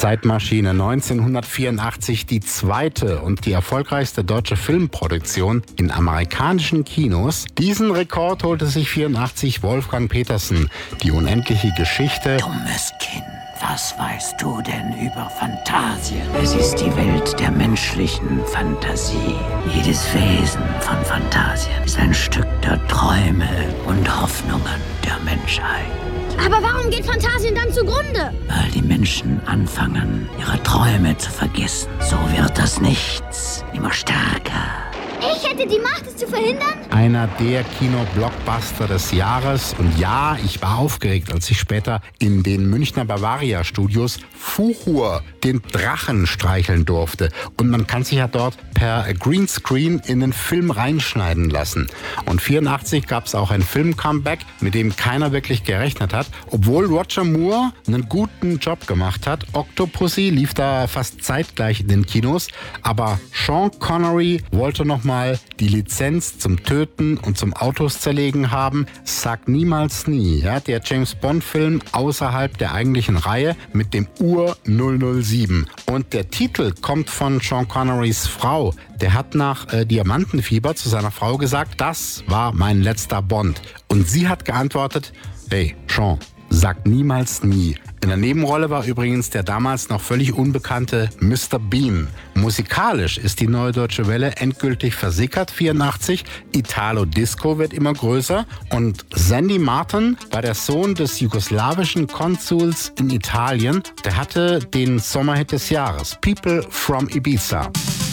Zeitmaschine 1984 die zweite und die erfolgreichste deutsche Filmproduktion in amerikanischen Kinos. Diesen Rekord holte sich 84 Wolfgang Petersen. Die unendliche Geschichte. Dummes Kind, was weißt du denn über Phantasien? Es ist die Welt der menschlichen Fantasie. Jedes Wesen von Phantasien ist ein Stück der Träume und Hoffnungen der Menschheit. Aber warum geht Phantasien dann zugrunde? Weil die Menschen anfangen, ihre Träume zu vergessen. So wird das Nichts immer stärker. Ich hätte die Macht, es zu verhindern? Einer der Kino-Blockbuster des Jahres. Und ja, ich war aufgeregt, als ich später in den Münchner Bavaria-Studios Fuchur, den Drachen, streicheln durfte. Und man kann sich ja dort per Greenscreen in den Film reinschneiden lassen. Und 84 gab es auch ein Film-Comeback, mit dem keiner wirklich gerechnet hat. Obwohl Roger Moore einen guten Job gemacht hat. Octopussy lief da fast zeitgleich in den Kinos. Aber Sean Connery wollte nochmal die Lizenz zum Töten und zum Autos zerlegen haben. Sag niemals nie. Ja, der James-Bond-Film außerhalb der eigentlichen Reihe mit dem Ur-007. Und der Titel kommt von Sean Connerys Frau. Der hat nach Diamantenfieber zu seiner Frau gesagt, das war mein letzter Bond. Und sie hat geantwortet, hey Sean, sag niemals nie. In der Nebenrolle war übrigens der damals noch völlig unbekannte Mr. Bean. Musikalisch ist die Neue Deutsche Welle endgültig versickert, 84. Italo-Disco wird immer größer. Und Sandy Martin war der Sohn des jugoslawischen Konsuls in Italien. Der hatte den Sommerhit des Jahres, People from Ibiza.